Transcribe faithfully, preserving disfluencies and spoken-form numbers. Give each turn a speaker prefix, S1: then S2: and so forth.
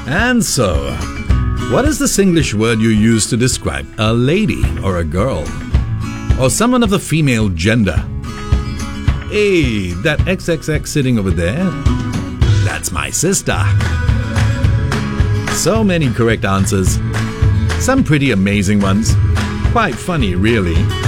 S1: And so, what is the Singlish word you use to describe a lady or a girl? Or someone of the female gender? Hey, that X X X sitting over there? That's my sister. So many correct answers. Some pretty amazing ones. Quite funny, really.